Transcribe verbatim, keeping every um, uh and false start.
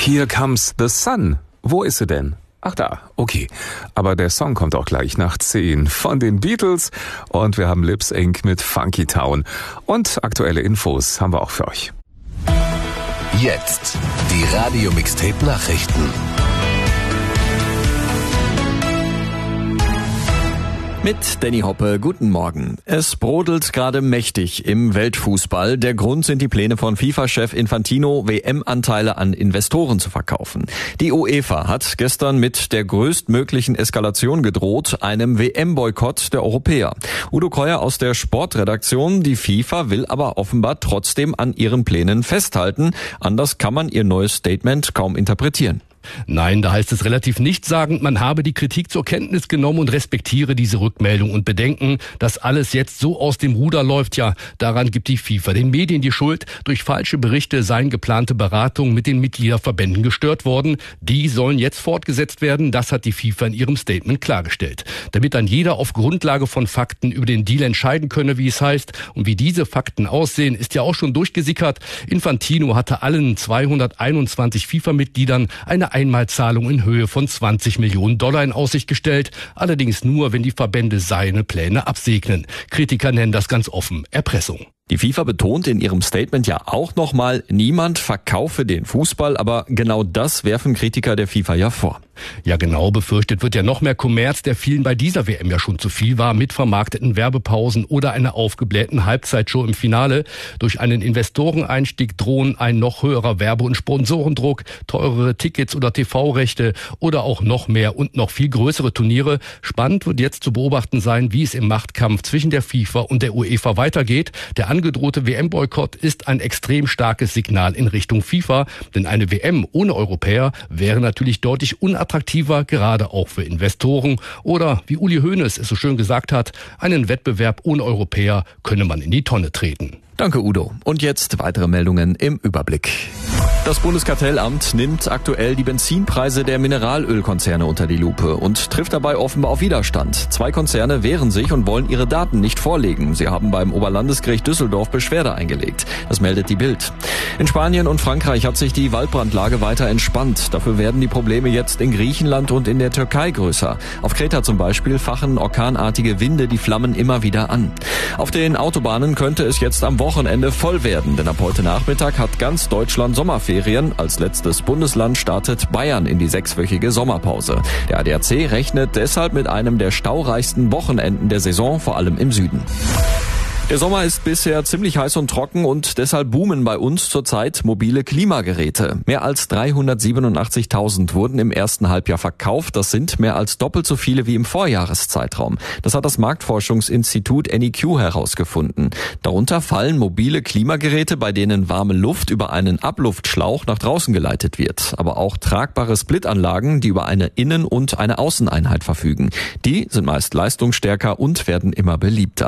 Here Comes the Sun. Wo ist sie denn? Ach da, okay. Aber der Song kommt auch gleich nach zehn von den Beatles und wir haben Lips Incorporated mit Funky Town. Und aktuelle Infos haben wir auch für euch. Jetzt die Radio-Mixtape-Nachrichten. Mit Danny Hoppe, guten Morgen. Es brodelt gerade mächtig im Weltfußball. Der Grund sind die Pläne von FIFA-Chef Infantino, W M-Anteile an Investoren zu verkaufen. Die UEFA hat gestern mit der größtmöglichen Eskalation gedroht, einem W M-Boykott der Europäer. Udo Kreuer aus der Sportredaktion. Die FIFA will aber offenbar trotzdem an ihren Plänen festhalten. Anders kann man ihr neues Statement kaum interpretieren. Nein, da heißt es relativ nichtssagend, man habe die Kritik zur Kenntnis genommen und respektiere diese Rückmeldung und bedenken, dass alles jetzt so aus dem Ruder läuft. Ja, daran gibt die FIFA den Medien die Schuld. Durch falsche Berichte seien geplante Beratungen mit den Mitgliederverbänden gestört worden. Die sollen jetzt fortgesetzt werden. Das hat die FIFA in ihrem Statement klargestellt. Damit dann jeder auf Grundlage von Fakten über den Deal entscheiden könne, wie es heißt. Und wie diese Fakten aussehen, ist ja auch schon durchgesickert. Infantino hatte allen zweihunderteinundzwanzig FIFA-Mitgliedern eine Einmalzahlung in Höhe von zwanzig Millionen Dollar in Aussicht gestellt, allerdings nur, wenn die Verbände seine Pläne absegnen. Kritiker nennen das ganz offen Erpressung. Die FIFA betont in ihrem Statement ja auch nochmal, niemand verkaufe den Fußball, aber genau das werfen Kritiker der FIFA ja vor. Ja genau, befürchtet wird ja noch mehr Kommerz, der vielen bei dieser W M ja schon zu viel war, mit vermarkteten Werbepausen oder einer aufgeblähten Halbzeitshow im Finale. Durch einen Investoreneinstieg drohen ein noch höherer Werbe- und Sponsorendruck, teurere Tickets oder T V-Rechte oder auch noch mehr und noch viel größere Turniere. Spannend wird jetzt zu beobachten sein, wie es im Machtkampf zwischen der FIFA und der UEFA weitergeht. Der angedrohte W M-Boykott ist ein extrem starkes Signal in Richtung FIFA, denn eine W M ohne Europäer wäre natürlich deutlich unattraktiver, gerade auch für Investoren. Oder, wie Uli Hoeneß es so schön gesagt hat, einen Wettbewerb ohne Europäer könne man in die Tonne treten. Danke, Udo. Und jetzt weitere Meldungen im Überblick. Das Bundeskartellamt nimmt aktuell die Benzinpreise der Mineralölkonzerne unter die Lupe und trifft dabei offenbar auf Widerstand. Zwei Konzerne wehren sich und wollen ihre Daten nicht vorlegen. Sie haben beim Oberlandesgericht Düsseldorf Beschwerde eingelegt. Das meldet die Bild. In Spanien und Frankreich hat sich die Waldbrandlage weiter entspannt. Dafür werden die Probleme jetzt in Griechenland und in der Türkei größer. Auf Kreta zum Beispiel fachen orkanartige Winde die Flammen immer wieder an. Auf den Autobahnen könnte es jetzt am Wochenende voll werden, denn ab heute Nachmittag hat ganz Deutschland Sommerferien. Als letztes Bundesland startet Bayern in die sechswöchige Sommerpause. Der A D A C rechnet deshalb mit einem der staureichsten Wochenenden der Saison, vor allem im Süden. Der Sommer ist bisher ziemlich heiß und trocken und deshalb boomen bei uns zurzeit mobile Klimageräte. Mehr als dreihundertsiebenundachtzigtausend wurden im ersten Halbjahr verkauft. Das sind mehr als doppelt so viele wie im Vorjahreszeitraum. Das hat das Marktforschungsinstitut N E Q herausgefunden. Darunter fallen mobile Klimageräte, bei denen warme Luft über einen Abluftschlauch nach draußen geleitet wird. Aber auch tragbare Splitanlagen, die über eine Innen- und eine Außeneinheit verfügen. Die sind meist leistungsstärker und werden immer beliebter.